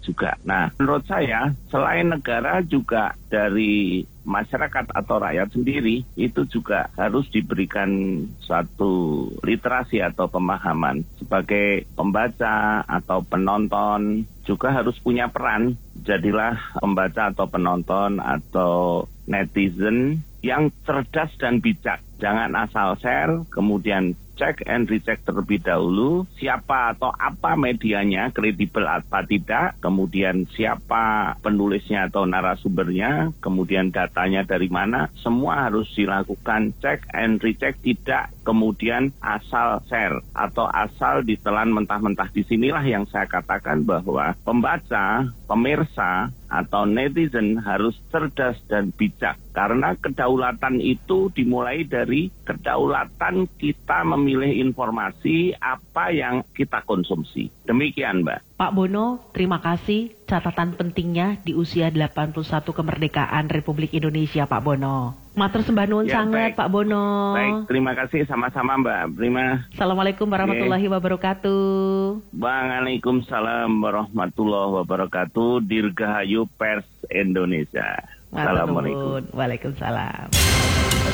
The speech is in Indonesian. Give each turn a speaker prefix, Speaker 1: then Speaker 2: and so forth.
Speaker 1: juga. Nah, menurut saya selain negara juga dari masyarakat atau rakyat sendiri itu juga harus diberikan suatu literasi atau pemahaman. Sebagai pembaca atau penonton juga harus punya peran. Jadilah pembaca atau penonton atau netizen yang cerdas dan bijak. Jangan asal share, kemudian cek and recheck terlebih dahulu siapa atau apa medianya, kredibel apa tidak, kemudian siapa penulisnya atau narasumbernya, kemudian datanya dari mana, semua harus dilakukan cek and recheck, tidak kemudian asal share atau asal ditelan mentah-mentah. Disinilah yang saya katakan bahwa pembaca, pemirsa, atau netizen harus cerdas dan bijak. Karena kedaulatan itu dimulai dari kedaulatan kita memilih informasi apa yang kita konsumsi. Demikian, Mbak.
Speaker 2: Pak Bono, terima kasih catatan pentingnya di usia 81 kemerdekaan Republik Indonesia, Pak Bono. Matur sembah nuwun sangat, Pak Bono.
Speaker 1: Baik, terima kasih sama-sama, Mbak Prima.
Speaker 2: Assalamualaikum warahmatullahi wabarakatuh.
Speaker 1: Waalaikumsalam warahmatullahi wabarakatuh. Dirgahayu Pers Indonesia. Assalamualaikum.
Speaker 2: Waalaikumsalam.